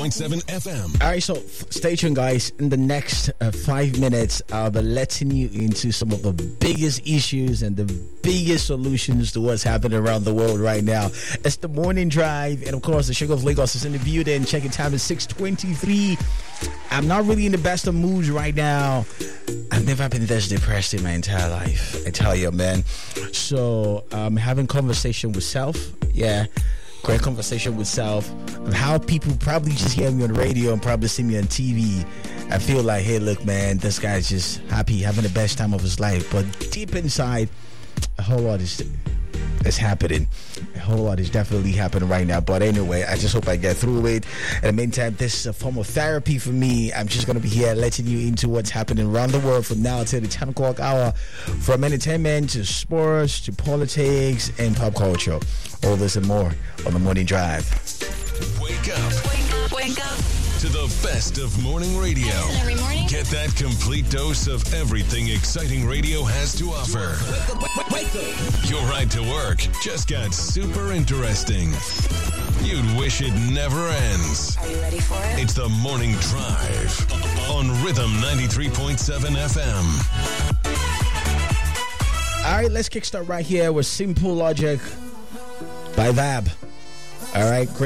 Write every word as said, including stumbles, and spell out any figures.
point seven F M. All right, so f- stay tuned, guys. In the next uh, five minutes, I'll be letting you into some of the biggest issues and the biggest solutions to what's happening around the world right now. It's the morning drive, and of course, the Sugar of Lagos is in the building. Checking time is six twenty-three. I'm not really in the best of moods right now. I've never been this depressed in my entire life, I tell you, man. So, I'm having conversation with self. Yeah. Great conversation with self of how people probably just hear me on the radio and probably see me on T V. I feel like, hey, look, man, this guy's just happy, having the best time of his life. But deep inside, a whole lot is is happening. A whole lot is definitely happening right now. But anyway, I just hope I get through it. In the meantime, this is a form of therapy for me. I'm just going to be here letting you into what's happening around the world from now until the ten o'clock hour, from entertainment to sports to politics and pop culture. All this and more on the morning drive. Wake up. Wake up, wake up. To the best of morning radio. Every morning. Get that complete dose of everything exciting radio has to offer. Wake up, wake, wake up. Your ride to work just got super interesting. You'd wish it never ends. Are you ready for it? It's the morning drive on Rhythm ninety-three point seven F M. All right, let's kickstart right here with Simple Logic by Vab. All right, great.